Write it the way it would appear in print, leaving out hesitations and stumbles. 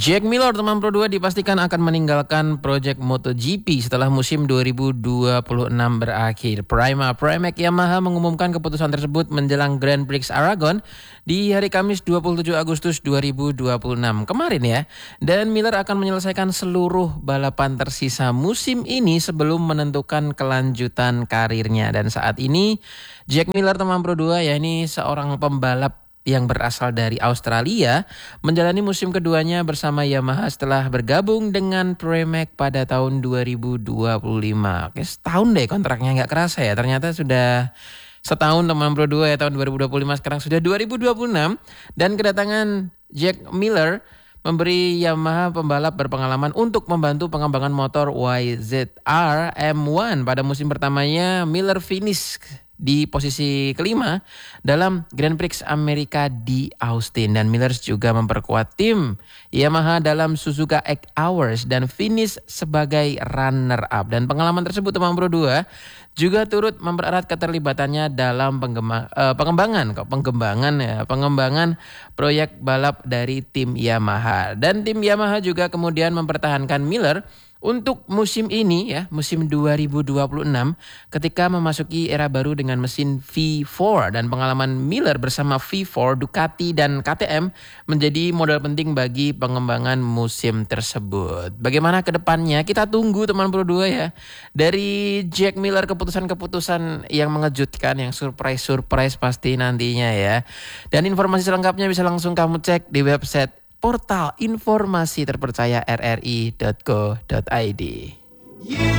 Jack Miller teman Pro 2 dipastikan akan meninggalkan proyek MotoGP setelah musim 2026 berakhir. Pramac Yamaha mengumumkan keputusan tersebut menjelang Grand Prix Aragon di hari Kamis 27 Agustus 2026 kemarin ya. Dan Miller akan menyelesaikan seluruh balapan tersisa musim ini sebelum menentukan kelanjutan karirnya. Dan saat ini Jack Miller teman Pro 2 ya, ini seorang pembalap yang berasal dari Australia menjalani musim keduanya bersama Yamaha setelah bergabung dengan Pramac pada tahun 2025. Oke, setahun deh kontraknya, nggak kerasa ya. Ternyata sudah setahun teman Pro 2 ya, tahun 2025 sekarang sudah 2026. Dan kedatangan Jack Miller memberi Yamaha pembalap berpengalaman untuk membantu pengembangan motor YZR M1. Pada musim pertamanya Miller finish di posisi kelima dalam Grand Prix Amerika di Austin. Dan Miller juga memperkuat tim Yamaha dalam Suzuka 8 Hours dan finish sebagai runner-up. Dan pengalaman tersebut teman Pro 2 juga turut mempererat keterlibatannya dalam pengembangan proyek balap dari tim Yamaha. Dan tim Yamaha juga kemudian mempertahankan Miller untuk musim ini ya, musim 2026 ketika memasuki era baru dengan mesin V4. Dan pengalaman Miller bersama V4, Ducati dan KTM menjadi modal penting bagi pengembangan musim tersebut. Bagaimana ke depannya? Kita tunggu teman Pro 2 ya. Dari Jack Miller keputusan-keputusan yang mengejutkan, yang surprise pasti nantinya ya. Dan informasi selengkapnya bisa langsung kamu cek di website portal informasi terpercaya rri.co.id.